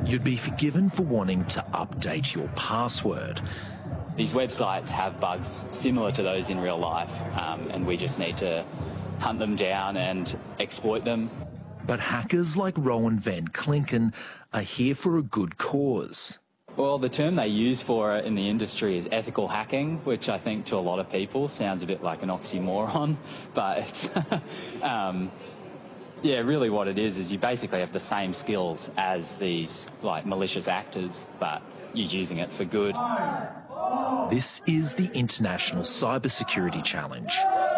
you'd be forgiven for wanting to update your password. These websites have bugs similar to those in real life, and we just need to hunt them down and exploit them. But hackers like Rowan Van Klinken are here for a good cause. Well, the term they use for it in the industry is ethical hacking, which I think to a lot of people sounds a bit like an oxymoron, but it's yeah, really what it is you basically have the same skills as these like malicious actors, but you're using it for good. This is the International Cybersecurity Challenge.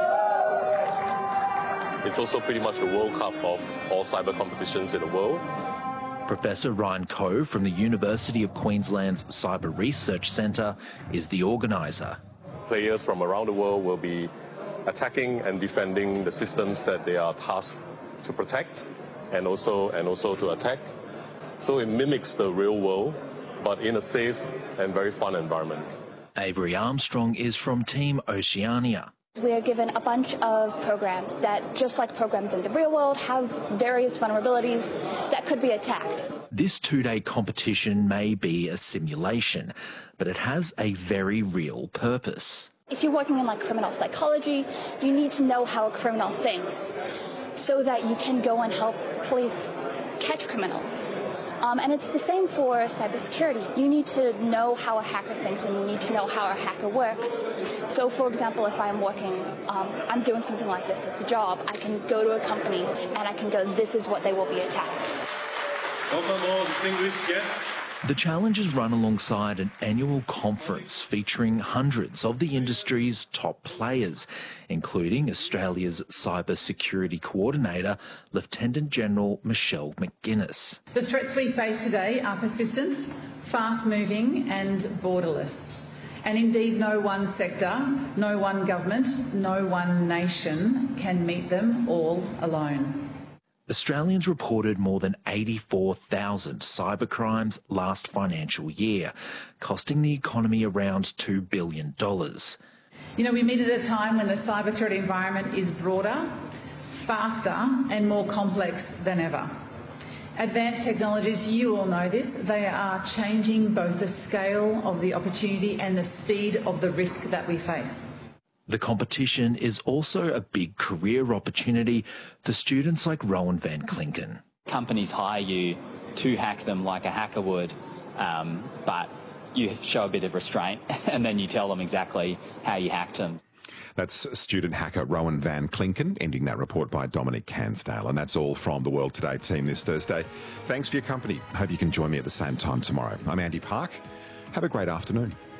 It's also pretty much the World Cup of all cyber competitions in the world. Professor Ryan Coe from the University of Queensland's Cyber Research Centre is the organiser. Players from around the world will be attacking and defending the systems that they are tasked to protect and also to attack. So it mimics the real world, but in a safe and very fun environment. Avery Armstrong is from Team Oceania. We are given a bunch of programs that, just like programs in the real world, have various vulnerabilities that could be attacked. This two-day competition may be a simulation, but it has a very real purpose. If you're working in criminal psychology, you need to know how a criminal thinks so that you can go and help police catch criminals. And it's the same for cybersecurity. You need to know how a hacker thinks and you need to know how a hacker works. So, for example, if I'm working, I'm doing something like this as a job, I can go to a company and I can go, this is what they will be attacking. Welcome all distinguished guests. The challenge is run alongside an annual conference featuring hundreds of the industry's top players, including Australia's Cyber Security Coordinator, Lieutenant General Michelle McGuinness. The threats we face today are persistent, fast-moving and borderless. And indeed, no one sector, no one government, no one nation can meet them all alone. Australians reported more than 84,000 cybercrimes last financial year, costing the economy around $2 billion. You know, we meet at a time when the cyber threat environment is broader, faster and more complex than ever. Advanced technologies, you all know this, they are changing both the scale of the opportunity and the speed of the risk that we face. The competition is also a big career opportunity for students like Rowan Van Klinken. Companies hire you to hack them like a hacker would, but you show a bit of restraint and then you tell them exactly how you hacked them. That's student hacker Rowan Van Klinken, ending that report by Dominic Cansdale. And that's all from the World Today team this Thursday. Thanks for your company. Hope you can join me at the same time tomorrow. I'm Andy Park. Have a great afternoon.